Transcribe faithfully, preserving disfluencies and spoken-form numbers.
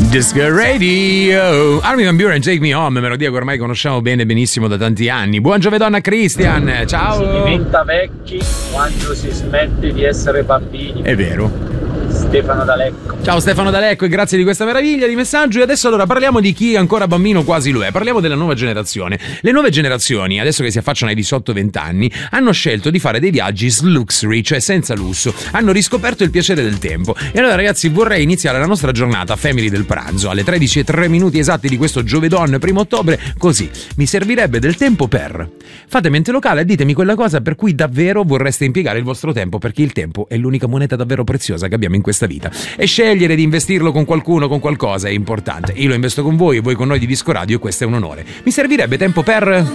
Disco Radio, Armin van Buuren, Take Me Home, melodia che ormai conosciamo bene benissimo da tanti anni. Buon giovedonna Christian, ciao. Si diventa vecchi quando si smette di essere bambini. È vero. Stefano D'Alecco. Ciao Stefano D'Alecco e grazie di questa meraviglia di messaggio. E adesso allora parliamo di chi ancora bambino quasi lo è. Parliamo della nuova generazione. Le nuove generazioni, adesso che si affacciano ai di sotto vent'anni, hanno scelto di fare dei viaggi sluxury, cioè senza lusso. Hanno riscoperto il piacere del tempo. E allora ragazzi, vorrei iniziare la nostra giornata Family del pranzo alle tredici e tre minuti esatti di questo giovedon primo ottobre così. Mi servirebbe del tempo per... Fate mente locale e ditemi quella cosa per cui davvero vorreste impiegare il vostro tempo, perché il tempo è l'unica moneta davvero preziosa che abbiamo in questa vita. E scegliere di investirlo con qualcuno, con qualcosa è importante. Io lo investo con voi e voi con noi di Disco Radio e questo è un onore. Mi servirebbe tempo per...